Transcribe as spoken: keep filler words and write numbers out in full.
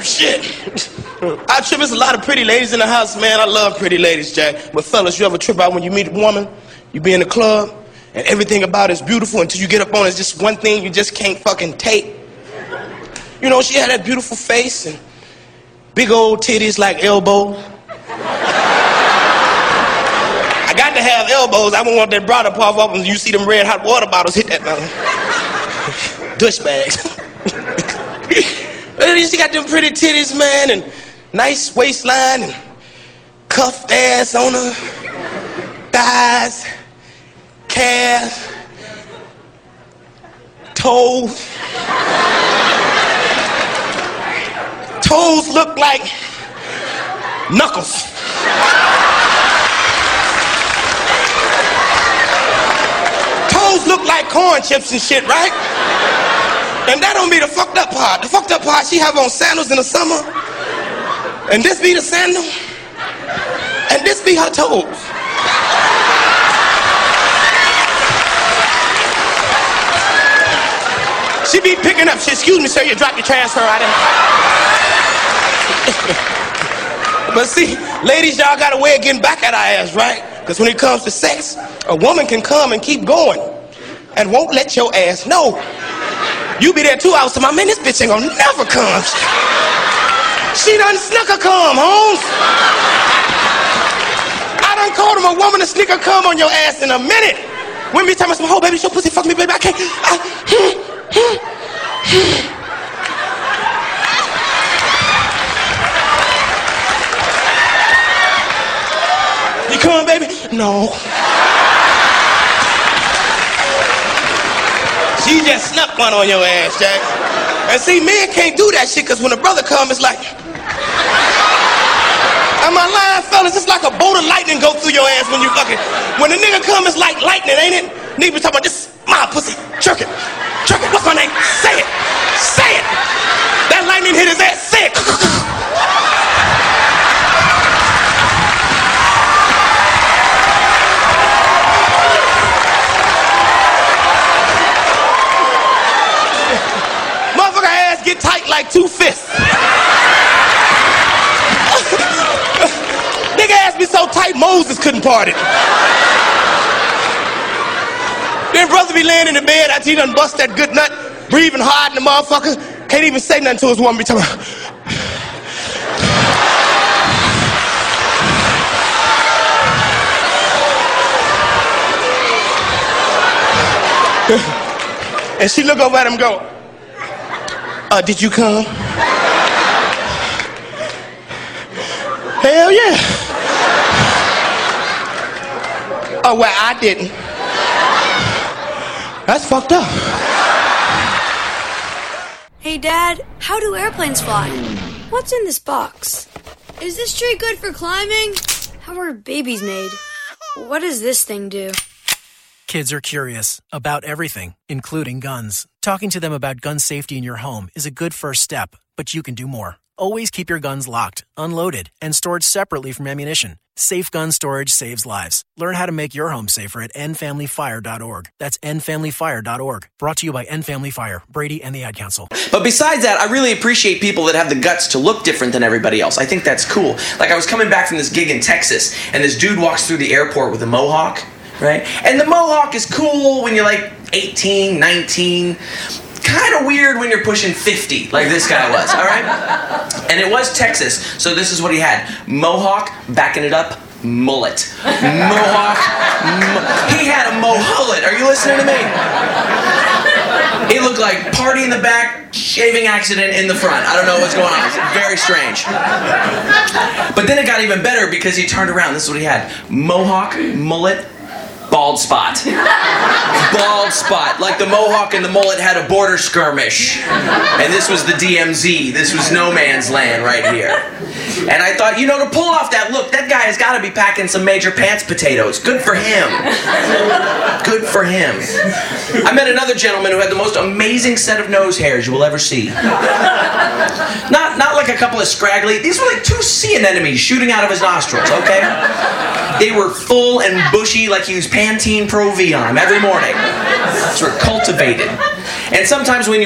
shit. I trip, there's a lot of pretty ladies in the house, man. I love pretty ladies, Jack. But fellas, you ever trip out when you meet a woman, you be in the club, and everything about it is beautiful until you get up on it, it's just one thing you just can't fucking take. You know, she had that beautiful face and big old titties like elbows. I got to have elbows. I wouldn't want that bra to pop up and you see them red hot water bottles hit that uh, douche bags. She got them pretty titties, man, and nice waistline and cuffed ass on her, thighs, calves, toes. Toes look like knuckles. Toes look like corn chips and shit, right? And that don't be the fucked up part. The fucked up part, she have on sandals in the summer, and this be the sandal, and this be her toes. She be picking up shit. Excuse me, sir, you dropped your transfer out there. But see, ladies, y'all got a way of getting back at our ass, right? Because when it comes to sex, a woman can come and keep going and won't let your ass know. You be there two hours to my man, this bitch ain't gonna never come. She done snuck a cum, Holmes. I done called him a woman to sneak a cum on your ass in a minute. When me tell me some, oh baby, show pussy, fuck me, baby, I can't. I, You come, baby? No. She just snuck one on your ass, Jack. And see, men can't do that shit, because when a brother come, it's like... Am I lying, fellas? It's like a bolt of lightning go through your ass when you fucking... When a nigga come, it's like lightning, ain't it? Nigga be talking about, just my pussy, jerk it. Jerk it, what's my name? Say it. Say it. That lightning hit his ass, say it. Motherfucker ass get tight like two fists. Nigga ass be so tight Moses couldn't part it. Then brother be laying in the bed after he done bust that good nut, breathing hard in the motherfucker, can't even say nothing to his woman, be talking about. And she look over at him and go, uh, did you come? Hell yeah. Oh, well, I didn't. That's fucked up. Hey, Dad, how do airplanes fly? What's in this box? Is this tree good for climbing? How are babies made? What does this thing do? Kids are curious about everything, including guns. Talking to them about gun safety in your home is a good first step, but you can do more. Always keep your guns locked, unloaded, and stored separately from ammunition. Safe gun storage saves lives. Learn how to make your home safer at end family fire dot org. That's end family fire dot org. Brought to you by End Family Fire, Brady, and the Ad Council. But besides that, I really appreciate people that have the guts to look different than everybody else. I think that's cool. Like, I was coming back from this gig in Texas, and this dude walks through the airport with a mohawk, right? And the mohawk is cool when you're like eighteen, nineteen. Kind of weird when you're pushing fifty, like this guy was, all right? And it was Texas, so this is what he had. Mohawk, backing it up, mullet. Mohawk, mo- he had a mohullet. Are you listening to me? It looked like party in the back, shaving accident in the front. I don't know what's going on. It's very strange. But then it got even better because he turned around. This is what he had. Mohawk, mullet, bald spot. Bald spot. Like the mohawk and the mullet had a border skirmish. And this was the D M Z. This was no man's land right here. And I thought, you know, to pull off that look, that guy has got to be packing some major pants potatoes. Good for him. Good for him. I met another gentleman who had the most amazing set of nose hairs you will ever see. Not, not like a couple of scraggly. These were like two sea anemones shooting out of his nostrils, okay? They were full and bushy like he used Pantene Pro V on them every morning. These were cultivated. And sometimes when you